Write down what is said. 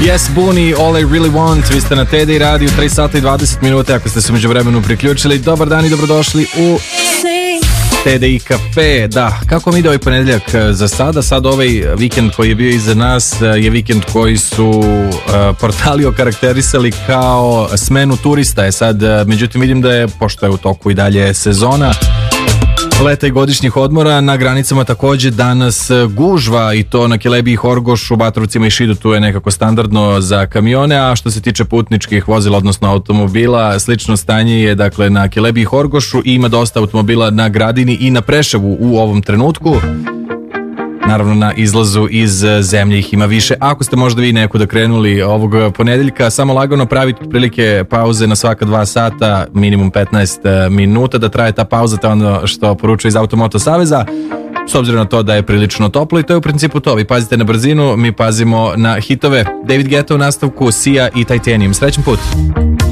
Yes, Booney, All I Really Want. Vi ste na TDI radiju, 3 sata i 20 minuta. Ako ste se među vremenu priključili, dobar dan i dobrodošli u TDI Cafe. Da, kako mi ide ovaj ponedjeljak za sada? Sad ovaj vikend koji je bio iza nas je vikend koji su portali okarakterisali kao smenu turista. Sad, međutim, vidim da je, pošto je u toku i dalje sezona leta i godišnjih odmora, na granicama takođe danas gužva, i to na Kelebiji, Horgošu, Batrovcima i Šidu. Tu je nekako standardno za kamione, a što se tiče putničkih vozila, odnosno automobila, slično stanje je dakle na Kelebiji i Horgošu i ima dosta automobila na Gradini i na Preševu u ovom trenutku. Naravno, na izlazu iz zemlje ih ima više. Ako ste možda vi nekuda krenuli ovog ponedeljka, samo lagano pravite otprilike pauze na svaka 2 sata, minimum 15 minuta da traje ta pauza, to je ono što poručuje iz Automoto Saveza, s obzirom na to da je prilično toplo, i to je u principu to. Vi pazite na brzinu, mi pazimo na hitove. David Guetta u nastavku, Sia i Titanium. Srećan put!